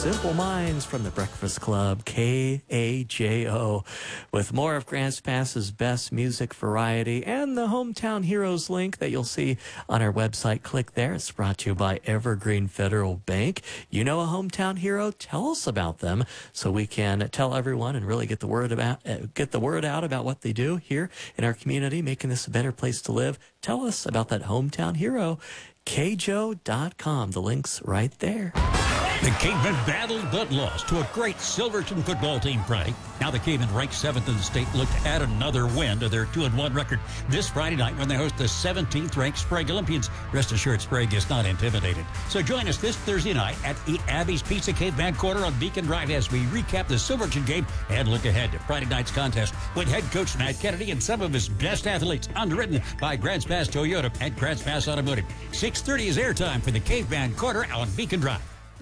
Simple Minds from the Breakfast Club, KAJO, with more of Grants Pass's best music variety and the Hometown Heroes link that you'll see on our website. Click there. It's brought to you by Evergreen Federal Bank. You know a hometown hero? Tell us about them so we can tell everyone and really get the word out about what they do here in our community, making this a better place to live. Tell us about that hometown hero. KJO.com. The link's right there. The Cavemen battled but lost to a great Silverton football team Friday. Now the Cavemen, ranked 7th in the state, look to add another win to their 2-1 record this Friday night when they host the 17th-ranked Sprague Olympians. Rest assured, Sprague is not intimidated. So join us this Thursday night at Abby's Pizza Caveman Quarter on Beacon Drive as we recap the Silverton game and look ahead to Friday night's contest with head coach Matt Kennedy and some of his best athletes, underwritten by Grants Pass Toyota and Grants Pass Automotive. 6:30 is airtime for the Caveman Quarter on Beacon Drive.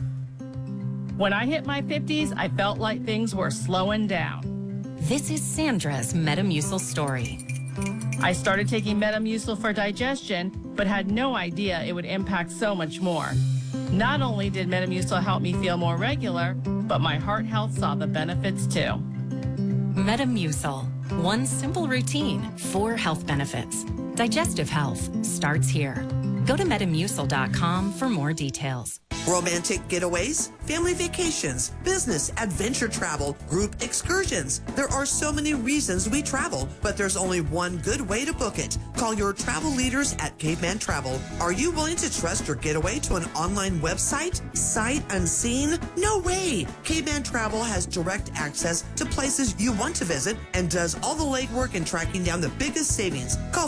When I hit my 50s, I felt like things were slowing down. This is Sandra's Metamucil story. I started taking Metamucil for digestion, but had no idea it would impact so much more. Not only did Metamucil help me feel more regular, but my heart health saw the benefits too. Metamucil. One simple routine, 4 health benefits. Digestive health starts here. Go to Metamucil.com for more details. Romantic getaways, family vacations, business, adventure travel, group excursions. There are so many reasons we travel, but there's only one good way to book it. Call your travel leaders at Caveman Travel. Are you willing to trust your getaway to an online website? Sight unseen? No way! Caveman Travel has direct access to places you want to visit and does all the legwork in tracking down the biggest savings. Call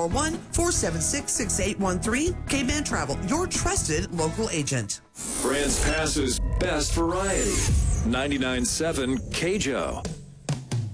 541-476-6813. Caveman Travel, your trusted local agent. Grants Pass's best variety. 99.7 KJO.